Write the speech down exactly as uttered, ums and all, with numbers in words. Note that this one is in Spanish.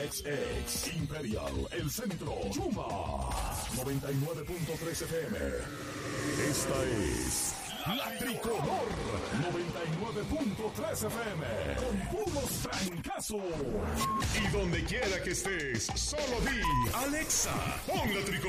X X, Imperial, El Centro, Chuma, noventa y nueve punto tres F M. Esta es La Tricolor, noventa y nueve punto tres F M, con puros francazos. Y donde quiera que estés, solo di, Alexa, pon La Tricolor.